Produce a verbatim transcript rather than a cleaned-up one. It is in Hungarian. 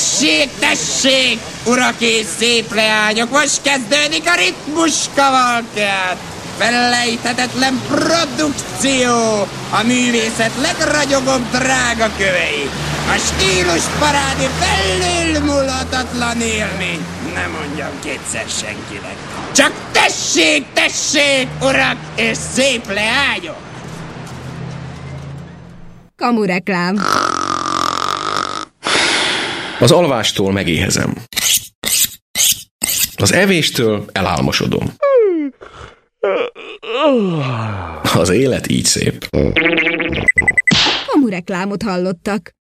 tessék, tessék, urak és szép leányok, most kezdődik a ritmus kavalkád. Felejthetetlen produkció, a művészet legragyogóbb drága kövei. A stílus parádi felülmúlhatatlan élmény. Nem mondjam kétszer senkinek. Csak tessék, tessék, urak és szép leányok! Kamureklám. Az alvástól megéhezem. Az evéstől elálmosodom. Az élet így szép. Kamureklámot hallottak.